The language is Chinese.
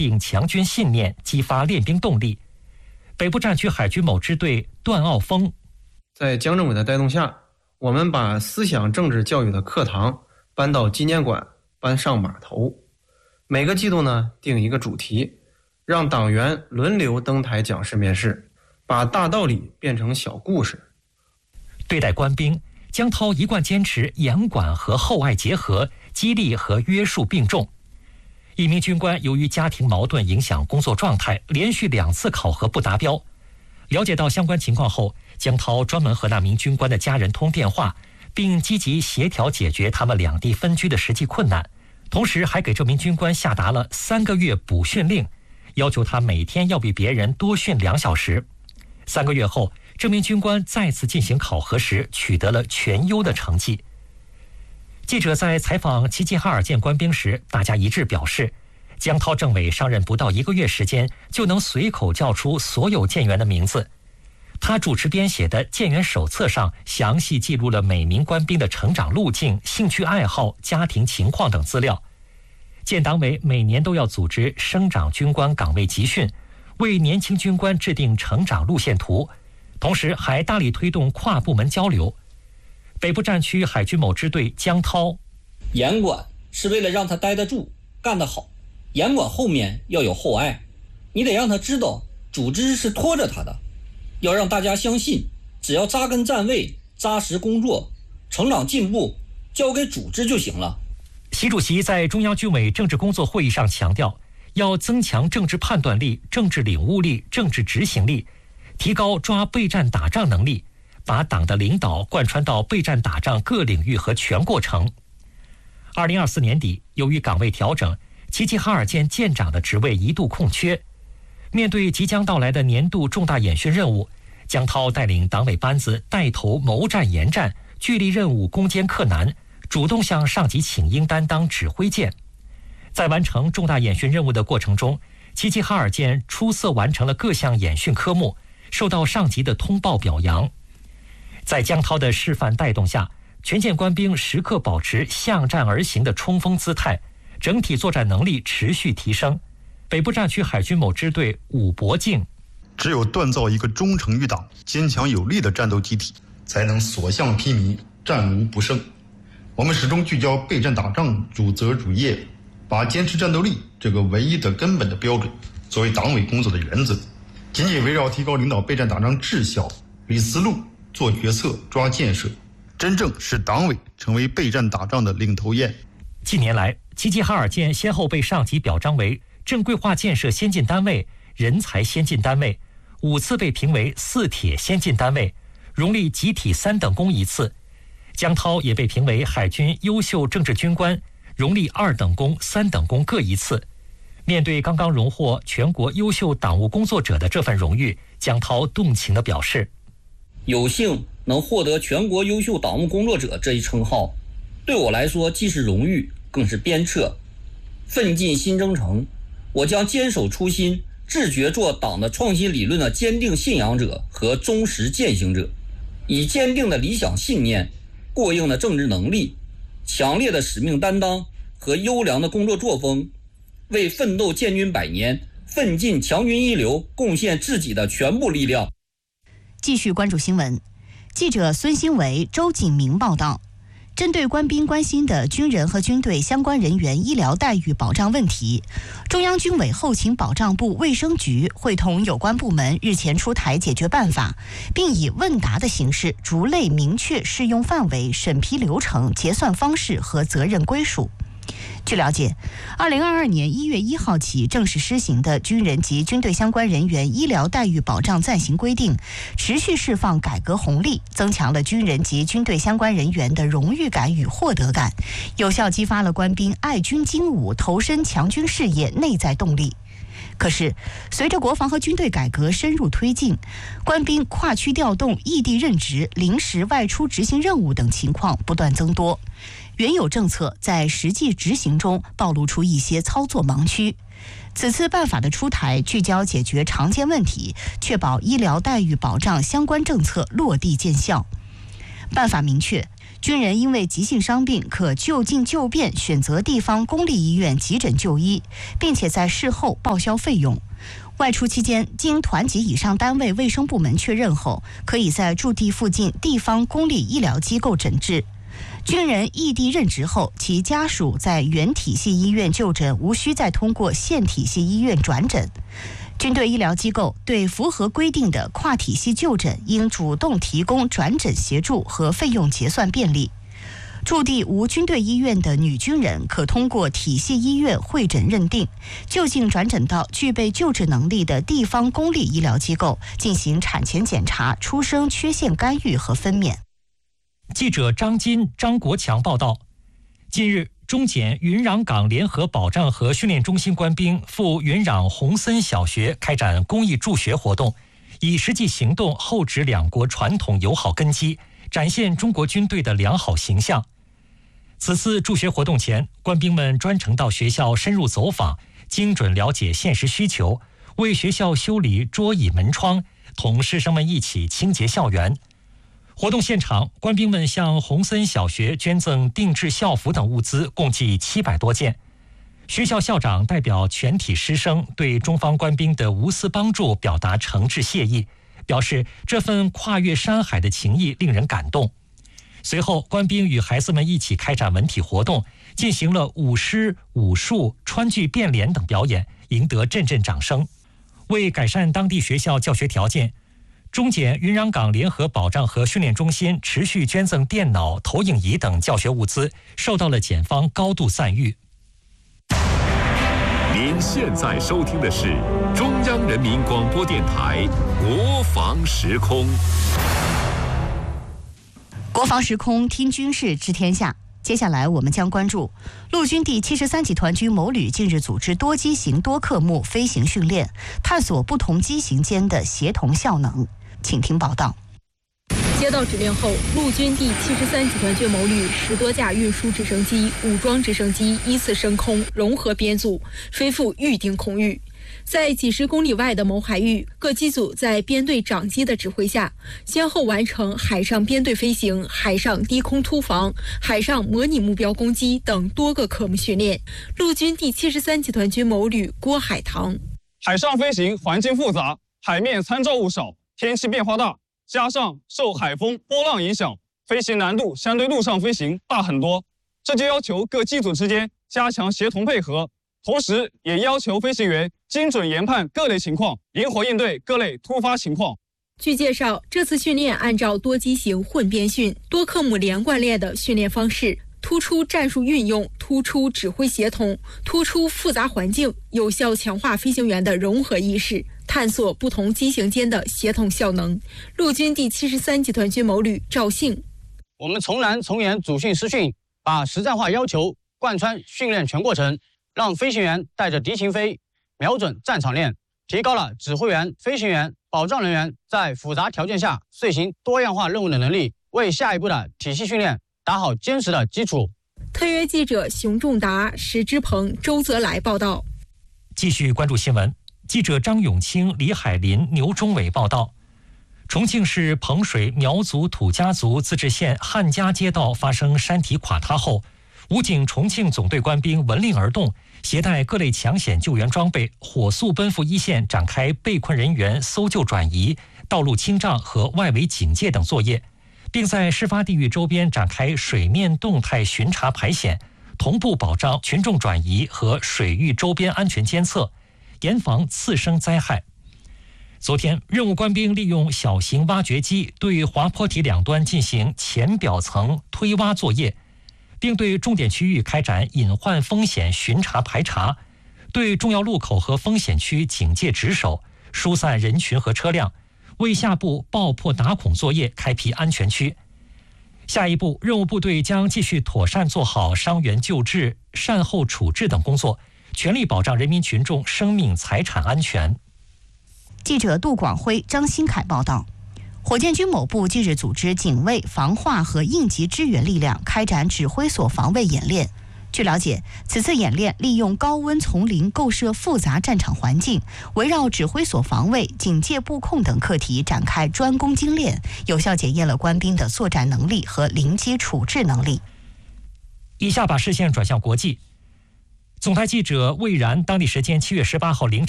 定强军信念，激发练兵动力。北部战区海军某支队段傲峰： 在江政委的带动下，我们把思想政治教育的课堂搬到纪念馆，搬上码头。每个季度呢，定一个主题，让党员轮流登台讲师面试，把大道理变成小故事。 对待官兵，江涛一贯坚持严管和厚爱结合，激励和约束并重。一名军官由于家庭矛盾影响工作状态，连续2次考核不达标。了解到相关情况后，江涛专门和那名军官的家人通电话，并积极协调解决他们两地分居的实际困难，同时还给这名军官下达了3个月补训令，要求他每天要比别人多训2小时。3个月后，这名军官再次进行考核时，取得了全优的成绩。记者在采访齐齐哈尔舰官兵时，大家一致表示，江涛政委上任不到1个月时间，就能随口叫出所有舰员的名字。他主持编写的舰员手册上，详细记录了每名官兵的成长路径、兴趣爱好、家庭情况等资料。舰党委每年都要组织生长军官岗位集训，为年轻军官制定成长路线图，同时还大力推动跨部门交流。北部战区海军某支队江涛： 严管是为了让他待得住、干得好，严管后面要有厚爱，你得让他知道组织是拖着他的，要让大家相信，只要扎根站位、扎实工作，成长进步交给组织就行了。 习主席在中央军委政治工作会议上强调，要增强政治判断力、政治领悟力、政治执行力，提高抓备战打仗能力，把党的领导贯穿到备战打仗各领域和全过程。2024年底，由于岗位调整，齐齐哈尔舰舰长的职位一度空缺。面对即将到来的年度重大演训任务，江涛带领党委班子带头谋战研战，聚力任务攻坚克难，主动向上级请缨担当指挥舰。在完成重大演训任务的过程中，齐齐哈尔舰出色完成了各项演训科目，受到上级的通报表扬。在江涛的示范带动下，全舰官兵时刻保持向战而行的冲锋姿态，整体作战能力持续提升。北部战区海军某支队武伯敬： 只有锻造一个忠诚于党、坚强有力的战斗集体，才能所向披靡、战无不胜。我们始终聚焦备战打仗主责主业，把坚持战斗力这个唯一的根本的标准作为党委工作的原则，紧紧围绕提高领导备战打仗治效、理思路、做决策、抓建设，真正使党委成为备战打仗的领头雁。 近年来，齐齐哈尔舰先后被上级表彰为正规化建设先进单位、人才先进单位，5次被评为4铁先进单位，荣立集体3等功1次。江涛也被评为海军优秀政治军官，荣立2等功、3等功各1次。面对刚刚荣获全国优秀党务工作者的这份荣誉，江涛动情地表示： 有幸能获得全国优秀党务工作者这一称号，对我来说既是荣誉，更是鞭策。奋进新征程，我将坚守初心，自觉做党的创新理论的坚定信仰者和忠实践行者，以坚定的理想信念、过硬的政治能力、强烈的使命担当和优良的工作作风，为奋斗建军100年、奋进强军一流贡献自己的全部力量。 继续关注新闻，记者孙兴维、周景明报道。针对官兵关心的军人和军队相关人员医疗待遇保障问题，中央军委后勤保障部卫生局会同有关部门日前出台解决办法，并以问答的形式逐类明确适用范围、审批流程、结算方式和责任归属。据了解，2022年1月1号起正式施行的军人及军队相关人员医疗待遇保障暂行规定，持续释放改革红利，增强了军人及军队相关人员的荣誉感与获得感，有效激发了官兵爱军精武、投身强军事业内在动力。可是，随着国防和军队改革深入推进，官兵跨区调动、异地任职、临时外出执行任务等情况不断增多。原有政策在实际执行中暴露出一些操作盲区。此次办法的出台，聚焦解决常见问题，确保医疗待遇保障相关政策落地见效。 办法明确，军人因为急性伤病可就近就便选择地方公立医院急诊就医，并且在事后报销费用。外出期间，经团级以上单位卫生部门确认后，可以在驻地附近地方公立医疗机构诊治。军人异地任职后，其家属在原体系医院就诊，无需再通过县体系医院转诊。军队医疗机构对符合规定的跨体系就诊，应主动提供转诊协助和费用结算便利。驻地无军队医院的女军人，可通过体系医院会诊认定，就近转诊到具备救治能力的地方公立医疗机构，进行产前检查、出生缺陷干预和分娩。 记者张金、张国强报道，近日，中检云壤港联合保障和训练中心官兵赴云壤洪森小学开展公益助学活动，以实际行动厚植两国传统友好根基，展现中国军队的良好形象。此次助学活动前，官兵们专程到学校深入走访，精准了解现实需求，为学校修理桌椅门窗，同师生们一起清洁校园。活动现场，官兵们向洪森小学捐赠定制校服等物资，共计700多件。学校校长代表全体师生对中方官兵的无私帮助表达诚挚谢意，表示这份跨越山海的情谊令人感动。随后，官兵与孩子们一起开展文体活动，进行了舞狮、武术、川剧变脸等表演，赢得阵阵掌声。为改善当地学校教学条件，中检云壤港联合保障和训练中心持续捐赠电脑、投影仪等教学物资，受到了检方高度赞誉。 您现在收听的是中央人民广播电台国防时空。 国防时空，听军事知天下。接下来我们将关注陆军第73集团军某旅近日组织多机型多科目飞行训练，探索不同机型间的协同效能。请听报道。 接到指令后，陆军第73集团军某旅10多架运输直升机、武装直升机依次升空，融合编组，飞赴预定空域。在几十公里外的某海域，各机组在编队长机的指挥下，先后完成海上编队飞行、海上低空突防、海上模拟目标攻击等多个科目训练。陆军第73集团军某旅郭海棠： 海上飞行环境复杂，海面参照物少，天气变化大，加上受海风波浪影响，飞行难度相对陆上飞行大很多。这就要求各机组之间加强协同配合，同时也要求飞行员精准研判各类情况，灵活应对各类突发情况。 据介绍，这次训练按照多机型混编训、多科目连贯练的训练方式，突出战术运用，突出指挥协同，突出复杂环境，有效强化飞行员的融合意识，探索不同机型间的协同效能。陆军第73集团军某旅赵信： 我们从难从严主训实训，把实战化要求贯穿训练全过程，让飞行员带着敌情飞，瞄准战场练，提高了指挥员、飞行员、保障人员在复杂条件下遂行多样化任务的能力，为下一步的体系训练打好坚实的基础。 特约记者熊仲达、石之鹏、周泽来报道。 继续关注新闻，记者张永清、李海林、牛忠伟报道。重庆市彭水苗族土家族自治县汉家街道发生山体垮塌后，武警重庆总队官兵闻令而动，携带各类抢险救援装备，火速奔赴一线，展开被困人员搜救转移、道路清障和外围警戒等作业，并在事发地域周边展开水面动态巡查排险，同步保障群众转移和水域周边安全监测，严防次生灾害。昨天，任务官兵利用小型挖掘机对滑坡体两端进行浅表层推挖作业，并对重点区域开展隐患风险巡查排查，对重要路口和风险区警戒值守，疏散人群和车辆，为下步爆破打孔作业开辟安全区。下一步，任务部队将继续妥善做好伤员救治、善后处置等工作，全力保障人民群众生命财产安全。 记者杜广辉、张新凯报道。火箭军某部近日组织警卫、防化和应急支援力量开展指挥所防卫演练。 据了解，此次演练利用高温丛林构设复杂战场环境，围绕指挥所防卫、警戒布控等课题展开专攻精练，有效检验了官兵的作战能力和临机处置能力。 以下把视线转向国际。总台记者魏然当地时间7月18号凌晨